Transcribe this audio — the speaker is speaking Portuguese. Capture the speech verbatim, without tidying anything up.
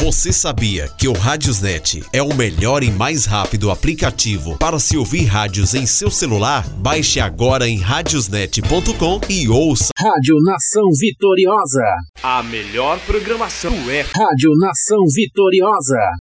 Você sabia que o Radiosnet é o melhor e mais rápido aplicativo para se ouvir rádios em seu celular? Baixe agora em radiosnet ponto com e ouça Rádio Nação Vitoriosa. A melhor programação é Rádio Nação Vitoriosa.